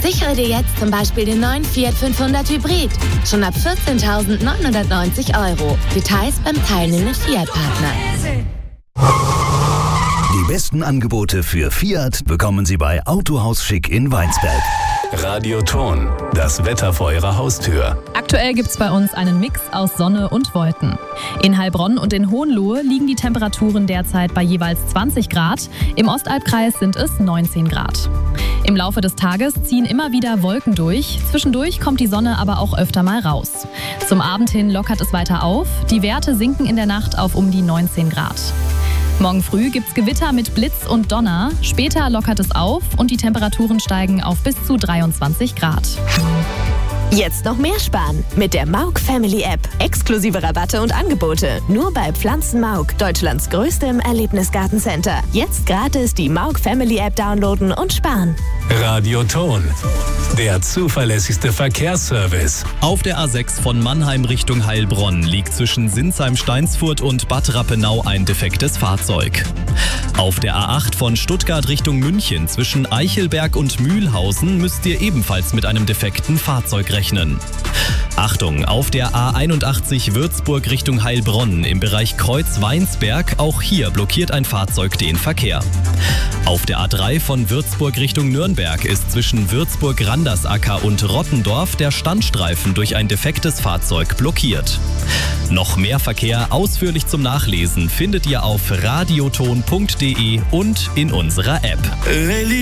Sichere dir jetzt zum Beispiel den neuen Fiat 500 Hybrid. Schon ab 14.990 €. Details beim teilnehmenden Fiat-Partner. Die besten Angebote für Fiat bekommen Sie bei Autohaus Schick in Weinsberg. Radioton, das Wetter vor Ihrer Haustür. Aktuell gibt's bei uns einen Mix aus Sonne und Wolken. In Heilbronn und in Hohenlohe liegen die Temperaturen derzeit bei jeweils 20 Grad. Im Ostalbkreis sind es 19 Grad. Im Laufe des Tages ziehen immer wieder Wolken durch. Zwischendurch kommt die Sonne aber auch öfter mal raus. Zum Abend hin lockert es weiter auf. Die Werte sinken in der Nacht auf um die 19 Grad. Morgen früh gibt's Gewitter mit Blitz und Donner. Später lockert es auf und die Temperaturen steigen auf bis zu 23 Grad. Jetzt noch mehr sparen mit der Mauk Family App. Exklusive Rabatte und Angebote. Nur bei Pflanzen Mauk, Deutschlands größtem Erlebnisgartencenter. Jetzt gratis die Mauk Family App downloaden und sparen. Radioton, der zuverlässigste Verkehrsservice. Auf der A6 von Mannheim Richtung Heilbronn liegt zwischen Sinsheim-Steinsfurt und Bad Rappenau ein defektes Fahrzeug. Auf der A8 von Stuttgart Richtung München zwischen Eichelberg und Mühlhausen müsst ihr ebenfalls mit einem defekten Fahrzeug rechnen. Achtung, auf der A81 Würzburg Richtung Heilbronn im Bereich Kreuz-Weinsberg, auch hier blockiert ein Fahrzeug den Verkehr. Auf der A3 von Würzburg Richtung Nürnberg ist zwischen Würzburg-Randersacker und Rottendorf der Standstreifen durch ein defektes Fahrzeug blockiert. Noch mehr Verkehr ausführlich zum Nachlesen findet ihr auf radioton.de und in unserer App.